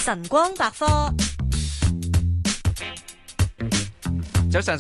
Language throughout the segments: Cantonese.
晨光百科。 早上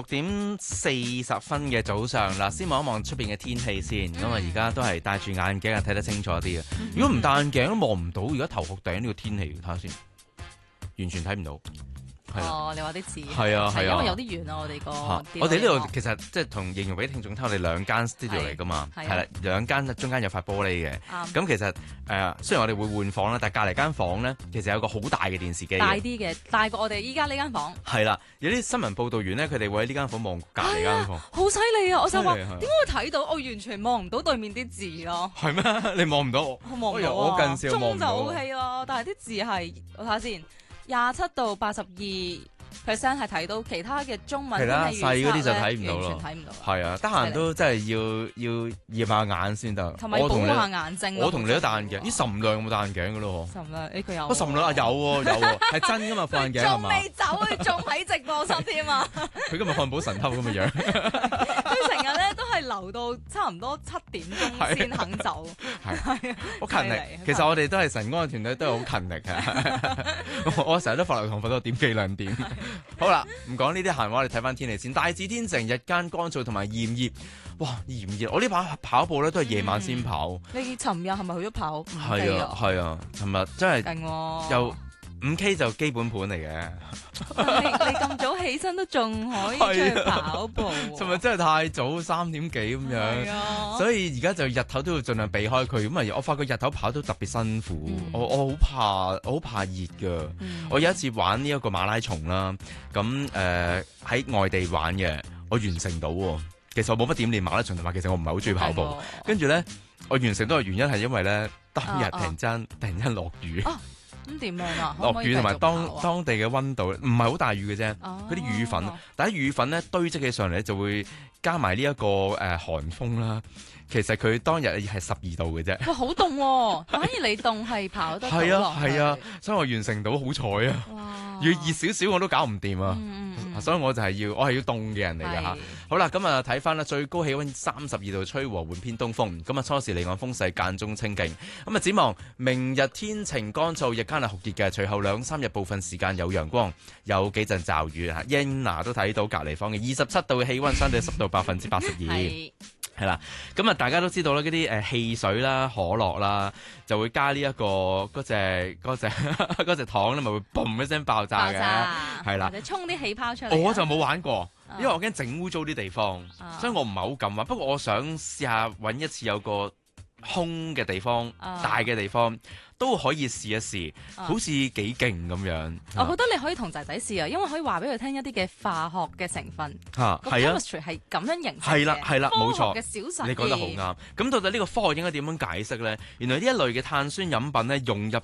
6:40嘅早上嗱，先望一望出邊嘅天氣先。咁啊，而家都係戴住眼鏡啊，睇得清楚啲嘅。如果唔戴眼鏡都望唔到，而家頭殼頂呢個天氣，睇下先，完全睇唔到。 哦，你話啲字係啊， 因為有啲遠啊，我哋個我哋呢度其實即係同形容俾聽眾聽，我哋兩間 studio 嚟噶嘛，係啦，兩間中間有塊玻璃嘅。咁其實雖然我哋會換房啦，但係隔離間房咧，其實有個好大嘅電視機， 大啲嘅，大過我哋依家呢間房。 係啦，有啲新聞報導員咧，佢哋會喺呢間房望隔離間房， 好犀利啊！我就話點解會睇到？我完全望唔到對面啲字咯。 係咩？你望唔到？我望唔到我近視望唔到。 中就 OK 咯，但係啲字係我睇下先，27到82%係睇到，其他嘅中文其他細嗰啲就睇唔到咯， 完全睇唔到。 係啊，得閒都真係要驗下眼先得。 同埋保護下眼睛。 我同你都戴眼鏡，咦？岑亮有冇戴眼鏡嘅咯？ 岑亮，佢有。 岑亮有喎，係真噶嘛？副眼鏡係嘛？ 仲未走，佢仲喺直播室添啊！ 佢今日漢堡神偷咁嘅樣。 佢成日咧都係留到差唔多7點鐘先肯走。 係啊，好勤力。其實我哋都係晨光嘅團隊，都係好勤力嘅。我成日都發流堂，瞓到點幾2點。好啦，唔講呢啲閒話，我哋睇翻天氣先。大致天晴，日間乾燥同埋炎熱。哇，炎熱！我呢排跑步咧都係夜晚先跑。 你尋日係咪去咗跑？ 係啊，係啊，尋日真係又5K 就基本盤嚟嘅。 你咁早起身都仲可以出去跑步？ 尋日真係太早，3點幾咁樣。所以而家就日頭都要盡量避開佢。咁啊，我發覺日頭跑都特別辛苦。我好怕熱㗎。我有一次玩呢一個馬拉松啦，咁喺外地玩嘅，我完成到喎。其實我冇乜點練馬拉松，同埋其實我唔係好中意跑步。跟住咧，我完成到嘅原因係因為咧，當日突然間落雨。 咁點樣啊？ 落雨同埋當地嘅溫度唔係好大雨嘅啫，嗰啲雨粉，但係雨粉咧堆積起上嚟就會加埋呢一個寒風啦。其實佢當日係12度嘅啫。 哇，好凍喎！反而你凍係跑得到落去。 係啊，所以我完成到好彩啊！要熱少少我都搞唔掂啊！所以我係要凍嘅人嚟㗎嚇。好啦，咁啊睇翻啦，最高氣溫32度，吹和緩偏東風。咁啊初時離岸風勢間中清勁。咁啊展望明日天晴乾燥，日間係酷熱嘅，隨後2-3日部分時間有陽光，有幾陣驟雨嚇。英娜都睇到隔離房嘅27度嘅氣溫，相對濕度82%。係啦，咁啊大家都知道啦，嗰啲汽水啦、可樂啦，就會加呢一個嗰隻糖咧，咪會嘣一聲爆炸嘅，係啦， 或者衝啲氣泡出嚟。 我就冇玩過，因為我驚整污糟啲地方，所以我唔係好敢玩。不過我想試下揾一次有個空嘅地方、大嘅地方。都可以試一試，好似幾勁咁樣。 我覺得你可以同仔仔試啊，因為可以話俾佢聽一啲嘅化學嘅成分。 係啊 chemistry 係咁樣形成嘅。 係啦，冇錯。 科學嘅小實驗。 你講得好啱。咁到底呢個科學應該點樣解釋咧？原來呢一類嘅碳酸飲品咧，融入